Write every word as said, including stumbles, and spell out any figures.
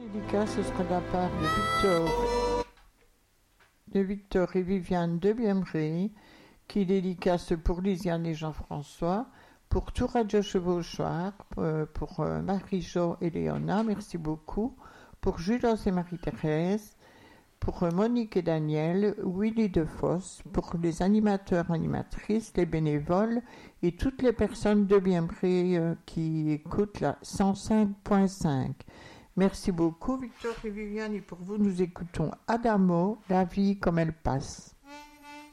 Dédicace, ce sera de la part de Victor, de Victor et Viviane de Biemré, qui dédicace pour Lisiane et Jean-François, pour tout Radio Chevauchoir, pour euh, Marie-Jo et Léona, merci beaucoup, pour Jules et Marie-Thérèse, pour euh, Monique et Daniel, Willy Defosse, pour les animateurs, animatrices, les bénévoles et toutes les personnes de Biemré euh, qui écoutent la cent cinq point cinq. Merci beaucoup, Victor et Viviane, et pour vous, nous écoutons Adamo, La vie comme elle passe.